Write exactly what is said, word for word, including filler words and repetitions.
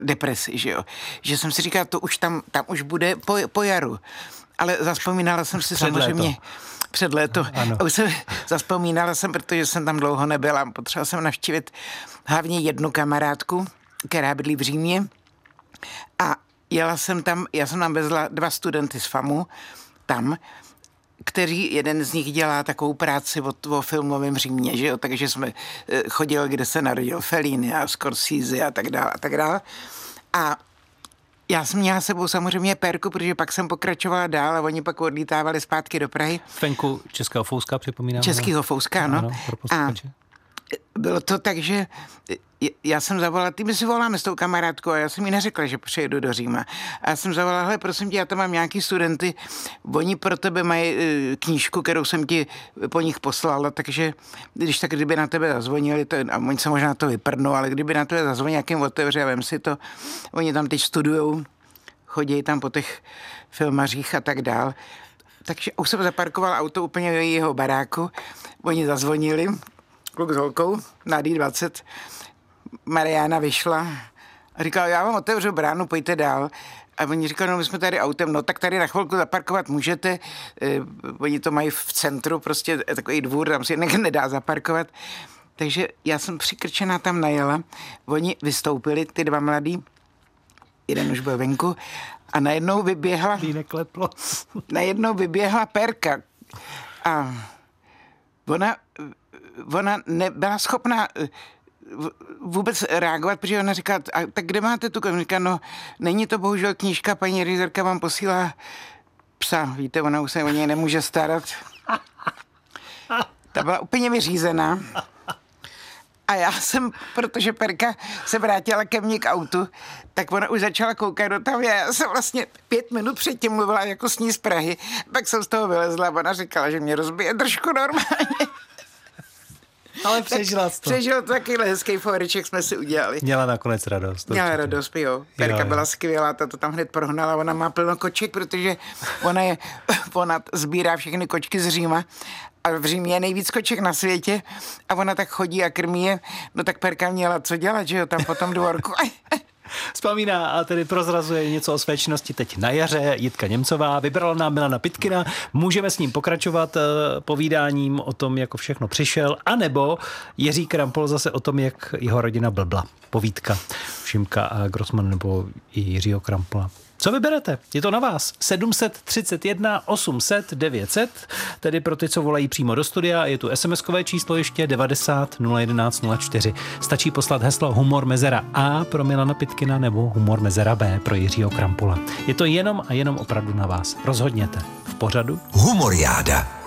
depresi, že jo. Že jsem si říkala, to už tam, tam už bude po, po jaru. Ale zaspomínala jsem si před samozřejmě... Léto. Před léto. Ano. A už jsem zaspomínala jsem, protože jsem tam dlouho nebyla. Potřebovala jsem navštívit hlavně jednu kamarádku, která bydlí v Římě. A jela jsem tam, já jsem tam vezla dva studenty z FAMu tam, kteří, jeden z nich dělá takovou práci o, o filmovém Římě, že jo, takže jsme chodili, kde se narodil Fellini a Scorsese a tak dále a tak dále. A já jsem měla s sebou samozřejmě Perku, protože pak jsem pokračovala dál a oni pak odlítávali zpátky do Prahy. Venku Českého Fouska, připomínám. Českého Fouska, no. Ano, pro posluchače. Bylo to tak, že já jsem zavolala, ty my si voláme s tou kamarádkou a já jsem jí neřekla, že přijedu do Říma. A já jsem zavolala, hele, prosím tě, já tam mám nějaký studenty, oni pro tebe mají knížku, kterou jsem ti po nich poslala, takže když tak, kdyby na tebe zazvonili, to, a oni se možná to vyprdnou, ale kdyby na tebe zazvonili, jakým otevře a vem si to, oni tam teď studujou, chodí tam po těch filmařích a tak dál. Takže už jsem zaparkoval auto úplně do jeho baráku, oni zazvonili, kluk s holkou na D dvacet, Mariána vyšla a říkala, já vám otevřu bránu, pojďte dál. A oni říkali, no my jsme tady autem, no tak tady na chvilku zaparkovat můžete, e, oni to mají v centru, prostě takový dvůr, tam si ne- nedá zaparkovat. Takže já jsem přikrčená tam najela, oni vystoupili, ty dva mladí, jeden už byl venku a najednou vyběhla, najednou vyběhla Perka a ona, ona nebyla schopná vůbec reagovat, protože ona říká, a tak kde máte tu knihu? Říká, no, není to bohužel knížka, paní ředitelka vám posílá psa, víte, ona už se o něj nemůže starat. Ta byla úplně vyřízená. A já jsem, protože Perka se vrátila ke mně k autu, tak ona už začala koukat do tam. Já jsem vlastně pět minut předtím mluvila jako s ní z Prahy, pak jsem z toho vylezla a ona říkala, že mě rozbije držku normálně. Ale přežila to. Přežil to takovýhle hezký fóreček jsme si udělali. Měla nakonec radost. Měla určitě. radost, jo. Perka jo, jo. byla skvělá, ta to tam hned prohnala. Ona má plno koček, protože ona, je, ona sbírá všechny kočky z Říma. A v Římě je nejvíc koček na světě. A ona tak chodí a krmí je. No tak Perka měla co dělat, že jo, tam po tom dvorku. Vzpomíná a tedy prozrazuje něco o své činnosti teď na jaře. Jitka Němcová vybrala nám Milana Pytkina. Můžeme s ním pokračovat povídáním o tom, jako všechno přišel, anebo Jiří Krampol zase o tom, jak jeho rodina blbla. Povídka Šimka a Grossman nebo i Jiřího Krampola. Co vyberete? Je to na vás. sedm set třicet jedna osm set devět set, tedy pro ty, co volají přímo do studia, je tu es em eskové číslo ještě devadesát nula jedenáct nula čtyři. Stačí poslat heslo Humor mezera A pro Milana Pytkina nebo Humor mezera B pro Jiřího Krampola. Je to jenom a jenom opravdu na vás. Rozhodněte. V pořadu Humoriáda.